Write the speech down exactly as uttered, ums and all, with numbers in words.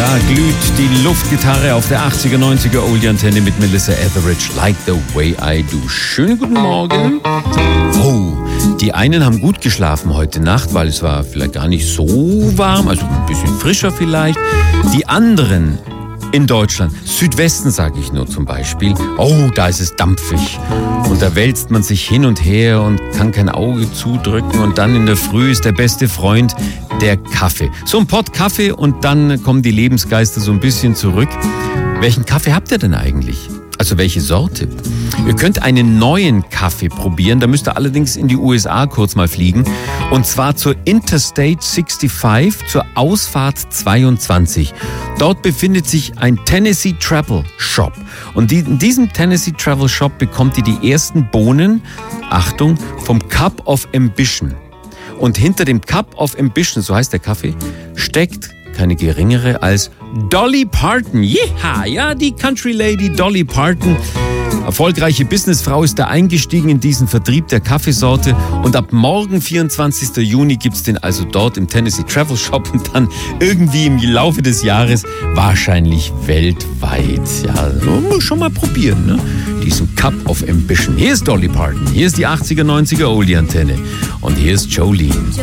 Da glüht die Luftgitarre auf der achtziger, neunziger Oldie-Antenne mit Melissa Etheridge, Like the Way I Do. Schönen guten Morgen. Oh, die einen haben gut geschlafen heute Nacht, weil es war vielleicht gar nicht so warm, also ein bisschen frischer vielleicht. Die anderen in Deutschland, Südwesten sage ich nur zum Beispiel, oh, da ist es dampfig. Und da wälzt man sich hin und her und kann kein Auge zudrücken. Und dann in der Früh ist der beste Freund der Kaffee. So ein Pott Kaffee und dann kommen die Lebensgeister so ein bisschen zurück. Welchen Kaffee habt ihr denn eigentlich? Also welche Sorte? Ihr könnt einen neuen Kaffee probieren, da müsst ihr allerdings in die U S A kurz mal fliegen. Und zwar zur Interstate fünfundsechzig, zur Ausfahrt zweiundzwanzig. Dort befindet sich ein Tennessee Travel Shop. Und in diesem Tennessee Travel Shop bekommt ihr die ersten Bohnen, Achtung, vom Cup of Ambition. Und hinter dem Cup of Ambition, so heißt der Kaffee, steckt keine geringere als Dolly Parton. Jeha, ja, die Country Lady Dolly Parton. Erfolgreiche Businessfrau ist da eingestiegen in diesen Vertrieb der Kaffeesorte und ab morgen, vierundzwanzigsten Juni, gibt's den also dort im Tennessee Travel Shop und dann irgendwie im Laufe des Jahres wahrscheinlich weltweit. Ja, muss schon mal probieren, ne? Diesen Cup of Ambition. Hier ist Dolly Parton, hier ist die achtziger, neunziger Oldie-Antenne und hier ist Jolene.